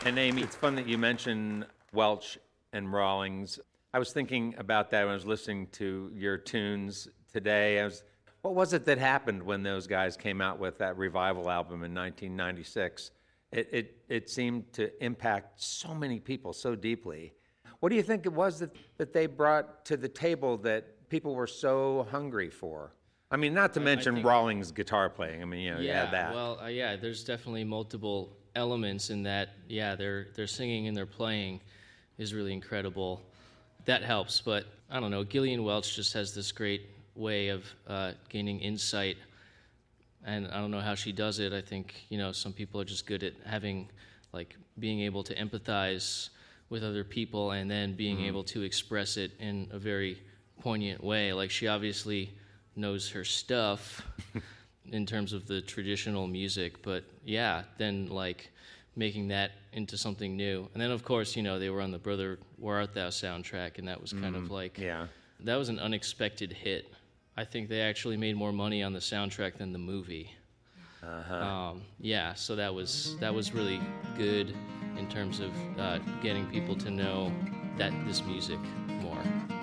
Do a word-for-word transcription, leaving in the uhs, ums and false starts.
And Amy, it's fun that you mentioned Welch and Rawlings. I was thinking about that when I was listening to your tunes today. I was, what was it that happened when those guys came out with that revival album in nineteen ninety-six? It, it, it seemed to impact so many people so deeply. What do you think it was that, that they brought to the table that people were so hungry for? I mean, not to I- I mention think- Rawlings' guitar playing. I mean, you know, you Yeah, had that. well, uh, yeah, there's definitely multiple elements in that. Yeah, their their singing and their playing is really incredible. That helps, but I don't know. Gillian Welch just has this great way of uh, gaining insight, and I don't know how she does it. I think, you know, some people are just good at having, like, being able to empathize with other people and then being Mm-hmm. able to express it in a very poignant way. Like, she obviously knows her stuff in terms of the traditional music, but yeah, then like making that into something new. And then of course, you know, they were on the Brother Where Art Thou soundtrack, and that was kind of like, yeah. that was an unexpected hit. I think they actually made more money on the soundtrack than the movie. Uh-huh. Um, yeah, so that was that was really good in terms of uh, getting people to know that this music more.